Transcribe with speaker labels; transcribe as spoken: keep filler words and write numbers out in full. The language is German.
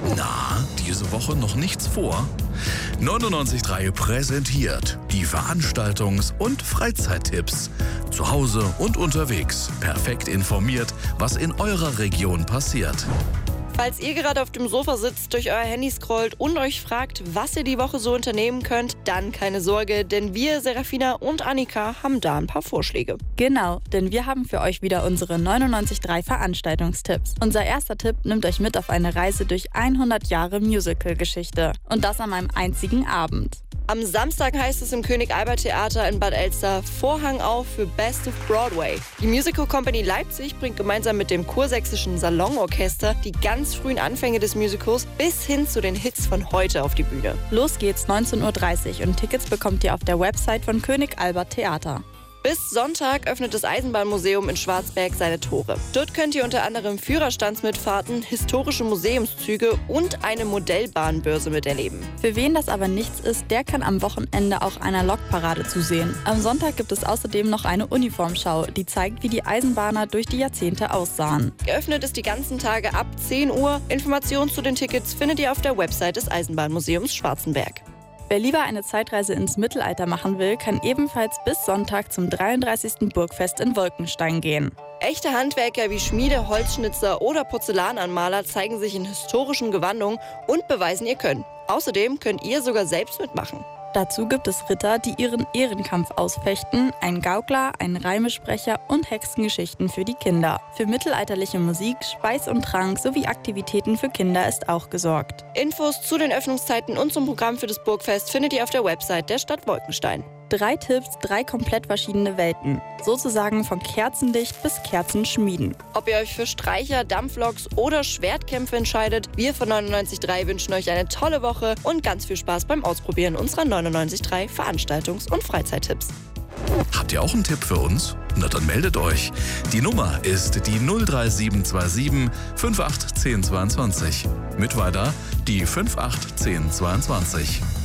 Speaker 1: Na, diese Woche noch nichts vor? neunundneunzig Komma drei präsentiert die Veranstaltungs- und Freizeittipps. Zu Hause und unterwegs, perfekt informiert, was in eurer Region passiert.
Speaker 2: Falls ihr gerade auf dem Sofa sitzt, durch euer Handy scrollt und euch fragt, was ihr die Woche so unternehmen könnt, dann keine Sorge, denn wir, Serafina und Annika, haben da ein paar Vorschläge.
Speaker 3: Genau, denn wir haben für euch wieder unsere neunundneunzig Komma drei Veranstaltungstipps. Unser erster Tipp nimmt euch mit auf eine Reise durch hundert Jahre Musical-Geschichte. Und das an einem einzigen Abend.
Speaker 2: Am Samstag heißt es im König Albert Theater in Bad Elster Vorhang auf für Best of Broadway. Die Musical Company Leipzig bringt gemeinsam mit dem Kursächsischen Salonorchester die ganz frühen Anfänge des Musicals bis hin zu den Hits von heute auf die Bühne.
Speaker 3: Los geht's neunzehn Uhr dreißig und Tickets bekommt ihr auf der Website von König Albert Theater.
Speaker 2: Bis Sonntag öffnet das Eisenbahnmuseum in Schwarzberg seine Tore. Dort könnt ihr unter anderem Führerstandsmitfahrten, historische Museumszüge und eine Modellbahnbörse miterleben.
Speaker 3: Für wen das aber nichts ist, der kann am Wochenende auch einer Lokparade zusehen. Am Sonntag gibt es außerdem noch eine Uniformschau, die zeigt, wie die Eisenbahner durch die Jahrzehnte aussahen.
Speaker 2: Geöffnet ist die ganzen Tage ab zehn Uhr. Informationen zu den Tickets findet ihr auf der Website des Eisenbahnmuseums Schwarzenberg.
Speaker 3: Wer lieber eine Zeitreise ins Mittelalter machen will, kann ebenfalls bis Sonntag zum dreiunddreißigsten Burgfest in Wolkenstein gehen.
Speaker 2: Echte Handwerker wie Schmiede, Holzschnitzer oder Porzellananmaler zeigen sich in historischen Gewandungen und beweisen ihr Können. Außerdem könnt ihr sogar selbst mitmachen.
Speaker 3: Dazu gibt es Ritter, die ihren Ehrenkampf ausfechten, einen Gaukler, einen Reimesprecher und Hexengeschichten für die Kinder. Für mittelalterliche Musik, Speis und Trank sowie Aktivitäten für Kinder ist auch gesorgt.
Speaker 2: Infos zu den Öffnungszeiten und zum Programm für das Burgfest findet ihr auf der Website der Stadt Wolkenstein.
Speaker 3: Drei Tipps, drei komplett verschiedene Welten. Sozusagen von Kerzendicht bis Kerzenschmieden.
Speaker 2: Ob ihr euch für Streicher, Dampfloks oder Schwertkämpfe entscheidet, wir von neunundneunzig Komma drei wünschen euch eine tolle Woche und ganz viel Spaß beim Ausprobieren unserer neunundneunzig Komma drei Veranstaltungs- und Freizeittipps.
Speaker 1: Habt ihr auch einen Tipp für uns? Na dann meldet euch. Die Nummer ist die null drei sieben zwei sieben fünf acht eins null zwei zwei. Mit weiter die fünf acht eins null zwei zwei.